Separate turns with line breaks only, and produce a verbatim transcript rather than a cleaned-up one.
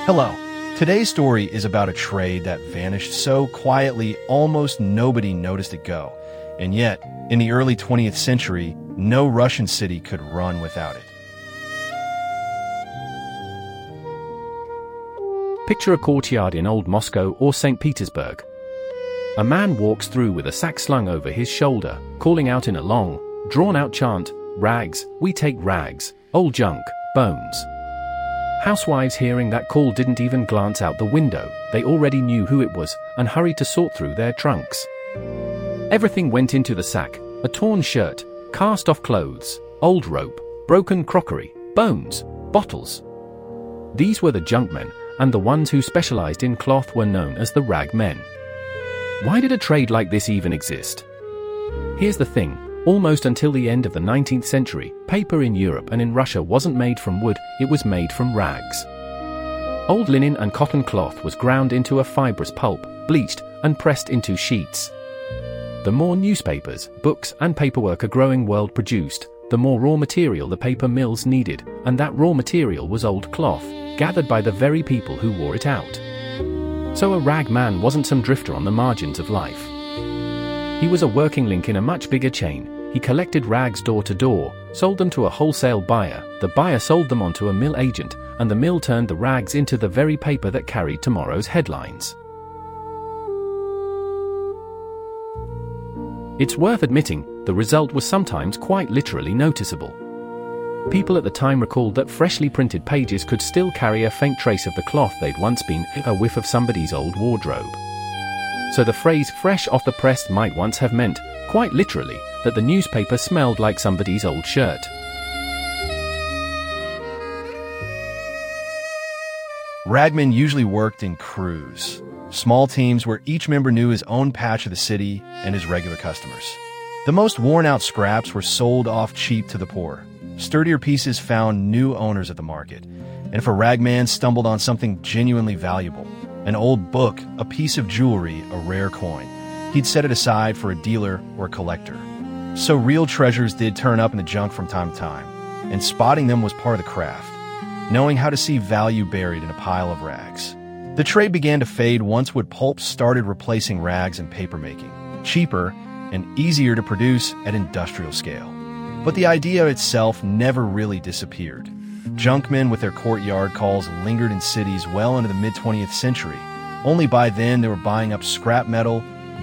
Hello. Today's story is about a trade that vanished so quietly almost nobody noticed it go. And yet, in the early twentieth century, no Russian city could run without it.
Picture a courtyard in Old Moscow or Saint Petersburg. A man walks through with a sack slung over his shoulder, calling out in a long, drawn-out chant, "Rags, we take rags, old junk, bones." Housewives hearing that call didn't even glance out the window. They already knew who it was and hurried to sort through their trunks. Everything went into the sack: a torn shirt, cast-off clothes, old rope, broken crockery, bones, bottles. These were the junk men, and the ones who specialized in cloth were known as the rag men. Why did a trade like this even exist? Here's the thing. Almost until the end of the nineteenth century, paper in Europe and in Russia wasn't made from wood, it was made from rags. Old linen and cotton cloth was ground into a fibrous pulp, bleached, and pressed into sheets. The more newspapers, books, and paperwork a growing world produced, the more raw material the paper mills needed, and that raw material was old cloth, gathered by the very people who wore it out. So a rag man wasn't some drifter on the margins of life. He was a working link in a much bigger chain. He collected rags door to door, sold them to a wholesale buyer, the buyer sold them on to a mill agent, and the mill turned the rags into the very paper that carried tomorrow's headlines. It's worth admitting, the result was sometimes quite literally noticeable. People at the time recalled that freshly printed pages could still carry a faint trace of the cloth they'd once been, a whiff of somebody's old wardrobe. So the phrase "fresh off the press" might once have meant, quite literally, that the newspaper smelled like somebody's old shirt.
Ragmen usually worked in crews, small teams where each member knew his own patch of the city and his regular customers. The most worn-out scraps were sold off cheap to the poor. Sturdier pieces found new owners at the market. And if a ragman stumbled on something genuinely valuable, an old book, a piece of jewelry, a rare coin, he'd set it aside for a dealer or a collector. So real treasures did turn up in the junk from time to time, and spotting them was part of the craft, knowing how to see value buried in a pile of rags. The trade began to fade once wood pulp started replacing rags in papermaking, cheaper and easier to produce at industrial scale. But the idea itself never really disappeared. Junkmen with their courtyard calls lingered in cities well into the mid-twentieth century. Only by then they were buying up scrap metal,